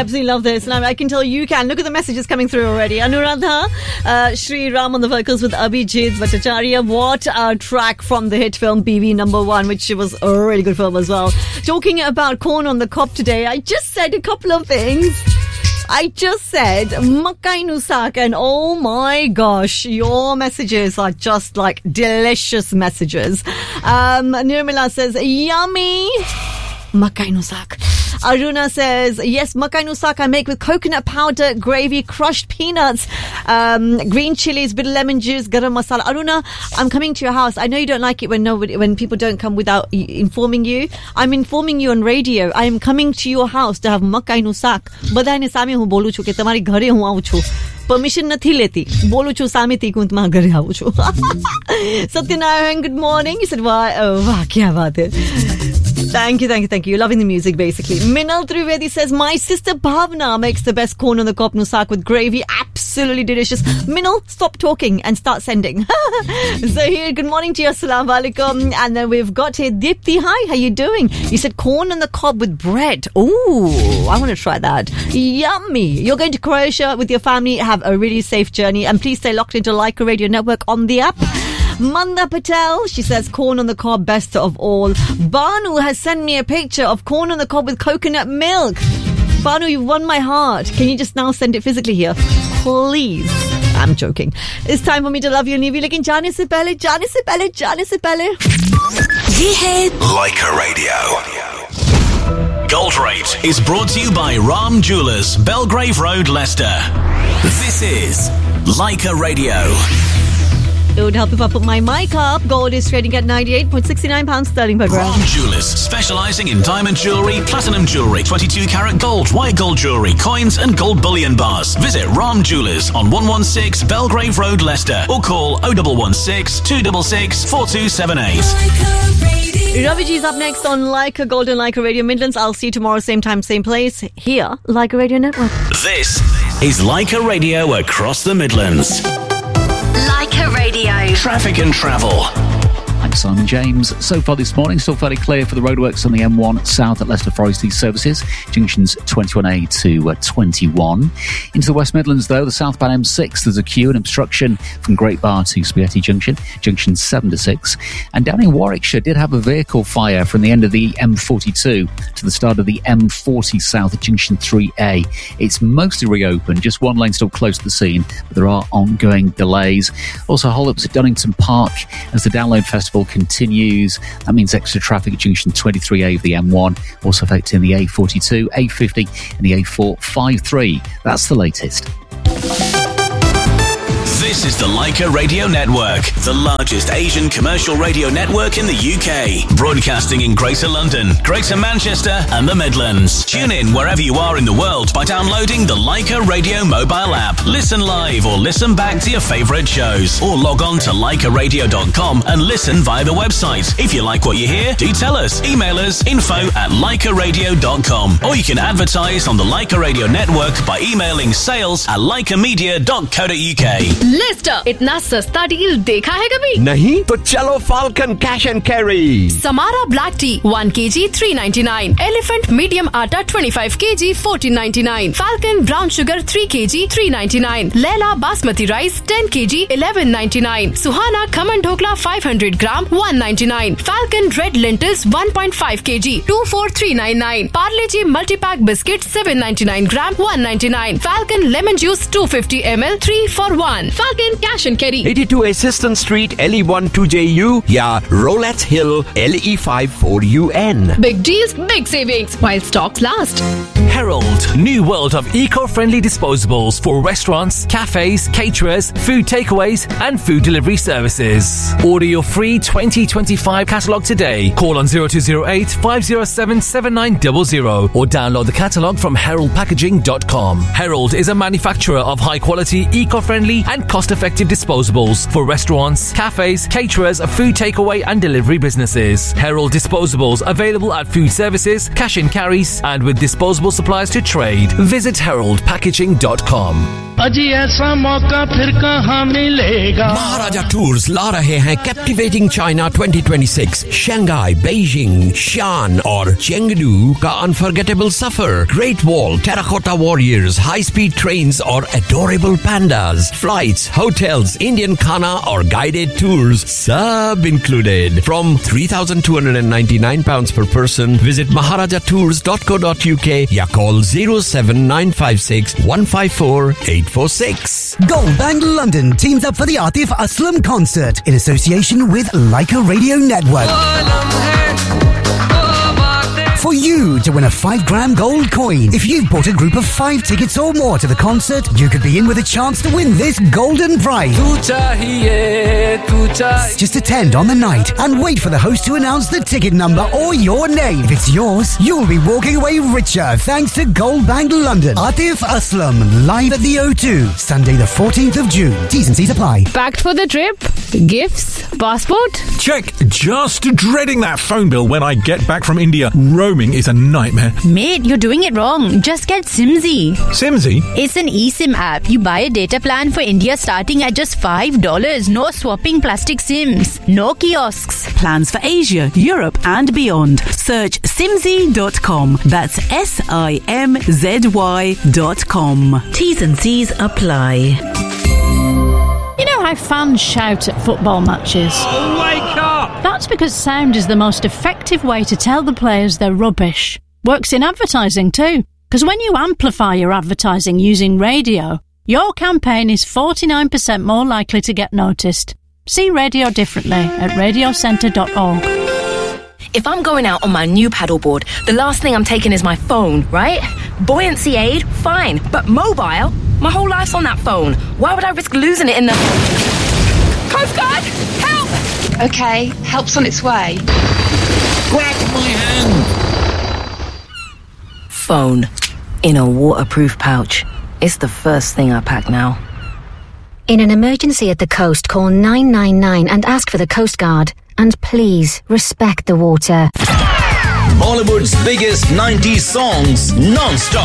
absolutely love this, and I can tell you can. Look at the messages coming through already. Anuradha, Shri Ram on the vocals with Abhijit Bhattacharya. What a track from the hit film BV #1, which was a really good film as well. Talking about corn on the cob today, I just said a couple of things. I just said Makai Nusak, and oh my gosh, your messages are just like delicious messages. Nirmala says, yummy Makai Nusak. Aruna says, yes, Makai Nusak I make with coconut powder, gravy, crushed peanuts, green chilies, bit of lemon juice, garam masala. Aruna, I'm coming to your house. I know you don't like it when people don't come without informing you. I'm informing you on radio. I am coming to your house to have Makai Nusak. બધાને સામે હું બોલું છું કે તમારી ઘરે હું આવું છું. Permission નથી લેતી. બોલું છું સામેથી હું તમારા ઘરે આવું છું. Satyanaran, good morning. You said, wow, kya baat hai. Thank you. You're loving the music, basically. Minal Trivedi says, my sister Bhavna makes the best corn on the cob nusak with gravy. Absolutely delicious. Minal, stop talking and start sending. Zahir, good morning to you. Assalamu alaikum. And then we've got here Dipti. Hi, how you doing? You said corn on the cob with bread. Ooh, I want to try that. Yummy. You're going to Croatia with your family. Have a really safe journey. And please stay locked into Leica Radio Network on the app. Manda Patel, she says corn on the cob, best of all. Banu has sent me a picture of corn on the cob with coconut milk. Banu, you've won my heart. Can you just now send it physically here? Please. I'm joking. It's time for me to love you, Nivi. Lekin jaane se pehle. Ye hai Leica Radio. Gold Rate is brought to you by Ram Jewellers, Belgrave Road, Leicester. This is Leica Radio. It would help if I put my mic up. Gold is trading at £98.69 sterling per gram. Ram Jewellers, specialising in diamond jewellery, platinum jewellery, 22 karat gold, white gold jewellery, coins and gold bullion bars. Visit Ram Jewellers on 116 Belgrave Road, Leicester, or call 0116 266 4278. Ravi G is up next on Leica Gold and Leica Radio Midlands. I'll see you tomorrow, same time, same place. Here, Leica Radio Network. This is Leica Radio across the Midlands. Leica Radio. Traffic and travel. I'm Simon James. So far this morning, still fairly clear for the roadworks on the M1 south at Leicester Forest East services, junctions 21A to 21. Into the West Midlands, though, the southbound M6, there's a queue and obstruction from Great Bar to Spaghetti Junction, junctions 7 to 6. And down in Warwickshire, did have a vehicle fire from the end of the M42 to the start of the M40 south at junction 3A. It's mostly reopened, just one lane still close to the scene, but there are ongoing delays. Also, hold-ups at Dunnington Park as the Download Festival continues. That means extra traffic at junction 23A of the M1, also affecting the A42, A50 and the A453. That's the latest. This is the Leica Radio Network, the largest Asian commercial radio network in the UK. Broadcasting in Greater London, Greater Manchester and the Midlands. Tune in wherever you are in the world by downloading the Leica Radio mobile app. Listen live or listen back to your favourite shows. Or log on to leicaradio.com and listen via the website. If you like what you hear, do tell us. Email us info@leicaradio.com. Or you can advertise on the Leica Radio Network by emailing sales@leicamedia.co.uk. Leicester इतना सस्ता deal देखा है कभी? नहीं तो चलो falcon cash and carry. Samara black T 1 kg 399, elephant medium आटा 25 kg 1499, falcon brown sugar 3 kg 399, Laila basmati rice 10 kg 1199, Suhana khaman dhokla 500 gram 199, falcon red lentils 1.5 kg 24399, Parle ji multipack biscuit 799 gram 199, falcon lemon juice 250 ml 3 for 1. Falcon Cash and Carry 82 Assistant Street LE1 2JU या Roulette Hill LE5 4UN. Big deals, big savings while stocks last. Herald, new world of eco-friendly disposables for restaurants, cafes, caterers, food takeaways and food delivery services. Order your free 2025 catalogue today. Call on 0208 507 7900 or download the catalogue from heraldpackaging.com. Herald is a manufacturer of high-quality, eco-friendly and cost cost-effective disposables for restaurants, cafes, caterers, food takeaway and delivery businesses. Herald Disposables available at food services, cash and carries, and with disposable supplies to trade. Visit heraldpackaging.com. Maharaja Tours ला रहे हैं Captivating China 2026, Shanghai, Beijing, Xi'an और Chengdu का unforgettable suffer, Great Wall, terracotta warriors, high-speed trains और adorable pandas, flights, hotels, Indian khana और guided tours, sub included. From £3,299 per person, visit maharajatours.co.uk या call 07956 154 846. Gold Bank London teams up for the Atif Aslam concert in association with Leica Radio Network. For you to win a 5-gram gold coin. If you've bought a group of 5 tickets or more to the concert, you could be in with a chance to win this golden prize. Just attend on the night and wait for the host to announce the ticket number or your name. If it's yours, you'll be walking away richer thanks to Gold Bank London. Atif Aslam, live at the O2, Sunday the 14th of June. T's and C's apply. Packed for the trip? Gifts? Passport? Check. Just dreading that phone bill when I get back from India. Roaming is a nightmare. Mate, you're doing it wrong. Just get Simzy. Simzy? It's an eSIM app. You buy a data plan for India starting at just $5. No swapping plastic SIMs. No kiosks. Plans for Asia, Europe and beyond. Search simzy.com. That's SIMZY.com. T's and C's apply. You know how fans shout at football matches? Oh, wake up! That's because sound is the most effective way to tell the players they're rubbish. Works in advertising too, because when you amplify your advertising using radio, your campaign is 49% more likely to get noticed. See radio differently at radiocentre.org. If I'm going out on my new paddleboard, the last thing I'm taking is my phone, right? Buoyancy aid, fine. But mobile? My whole life's on that phone. Why would I risk losing it in the... Coast Guard! Help! Okay, help's on its way. Grab my hand! Phone. In a waterproof pouch. It's the first thing I pack now. In an emergency at the coast, call 999 and ask for the Coast Guard. And please, respect the water. Bollywood's biggest 90s songs non-stop.